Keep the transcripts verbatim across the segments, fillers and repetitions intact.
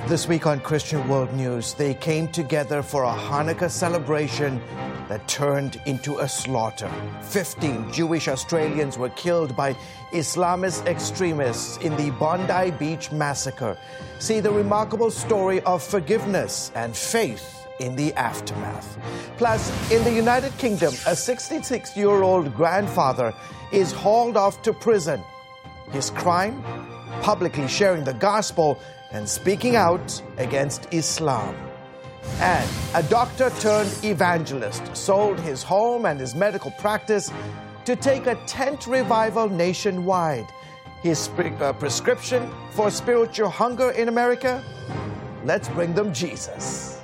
This week on Christian World News, they came together for a Hanukkah celebration that turned into a slaughter. Fifteen Jewish Australians were killed by Islamist extremists in the Bondi Beach massacre. See the remarkable story of forgiveness and faith in the aftermath. Plus, in the United Kingdom, a sixty-six-year-old grandfather is hauled off to prison. His crime? Publicly sharing the gospel and speaking out against Islam. And a doctor turned evangelist sold his home and his medical practice to take a tent revival nationwide. His pre- uh, prescription for spiritual hunger in America? Let's bring them Jesus.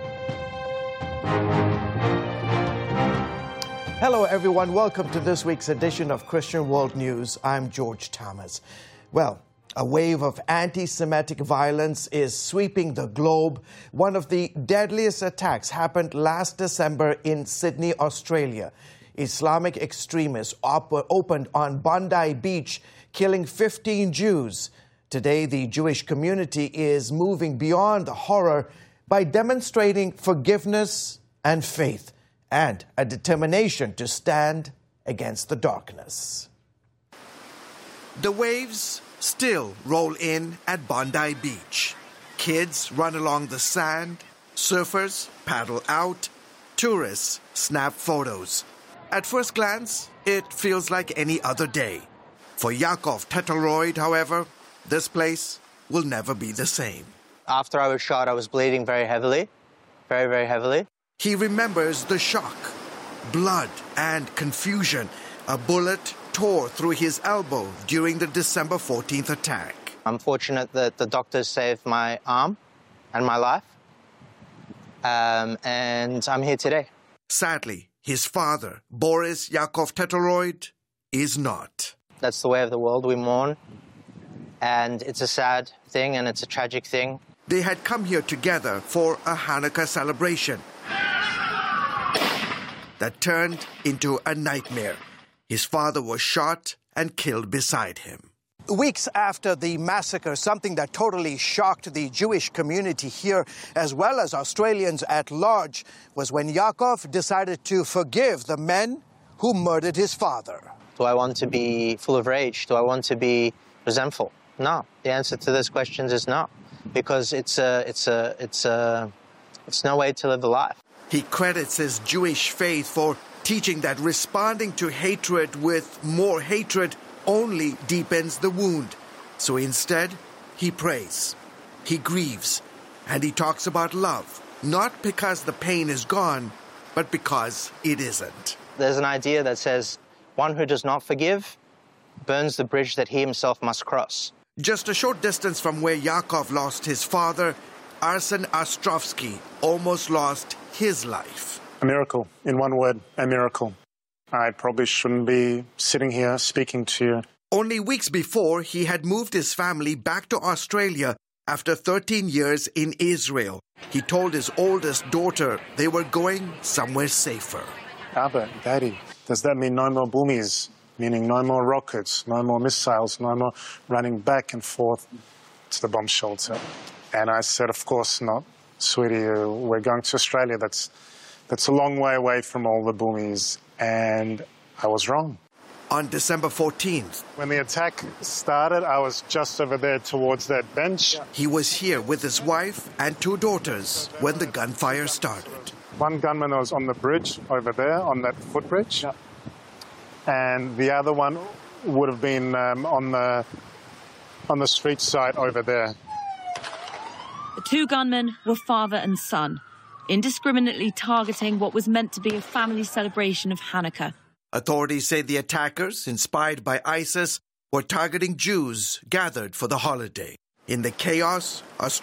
Hello everyone, welcome to this week's edition of Christian World News. I'm George Thomas. Well, a wave of anti-Semitic violence is sweeping the globe. One of the deadliest attacks happened last December in Sydney, Australia. Islamic extremists op- opened on Bondi Beach, killing fifteen Jews. Today, the Jewish community is moving beyond the horror by demonstrating forgiveness and faith and a determination to stand against the darkness. The waves still roll in at Bondi Beach. Kids run along the sand, surfers paddle out, tourists snap photos. At first glance, it feels like any other day. For Yaakov Tetelroyd, however, this place will never be the same. After I was shot, I was bleeding very heavily, very, very heavily. He remembers the shock, blood and confusion. A bullet tore through his elbow during the December fourteenth attack. I'm fortunate that the doctors saved my arm and my life, um, and I'm here today. Sadly, his father, Boris Yaakov Tetelroyd, is not. That's the way of the world. We mourn, and it's a sad thing, and it's a tragic thing. They had come here together for a Hanukkah celebration that turned into a nightmare. His father was shot and killed beside him. Weeks after the massacre, something that totally shocked the Jewish community here, as well as Australians at large, was when Yaakov decided to forgive the men who murdered his father. Do I want to be full of rage? Do I want to be resentful? No. The answer to those questions is no, because it's a, it's a, it's a, it's no way to live the life. He credits his Jewish faith for teaching that responding to hatred with more hatred only deepens the wound. So instead, he prays, he grieves, and he talks about love, not because the pain is gone, but because it isn't. There's an idea that says, one who does not forgive burns the bridge that he himself must cross. Just a short distance from where Yaakov lost his father, Arsen Ostrovsky almost lost his life. A miracle. In one word, a miracle. I probably shouldn't be sitting here speaking to you. Only weeks before, he had moved his family back to Australia after thirteen years in Israel. He told his oldest daughter they were going somewhere safer. Abba, Daddy, does that mean no more boomies? Meaning no more rockets, no more missiles, no more running back and forth to the bomb shelter? And I said, of course not. Sweetie, we're going to Australia. That's That's a long way away from all the boomies, and I was wrong. On December fourteenth, when the attack started, I was just over there towards that bench. He was here with his wife and two daughters when the gunfire started. One gunman was on the bridge over there, on that footbridge, and the other one would have been um, on the on the street side over there. The two gunmen were father and son, indiscriminately targeting what was meant to be a family celebration of Hanukkah. Authorities say the attackers, inspired by ISIS, were targeting Jews gathered for the holiday. In the chaos,